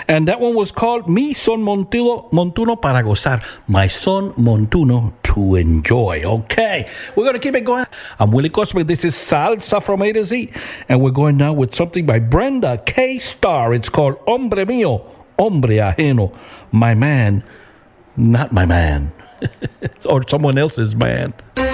And that one was called Mi Son Montuno para Gozar. My son Montuno to enjoy. Okay, we're going to keep it going. I'm Willie Cosmic. This is Salsa from A to Z. And we're going now with something by Brenda K. Starr. It's called Hombre Mío, Hombre Ajeno. My man, not my man. Or someone else's man.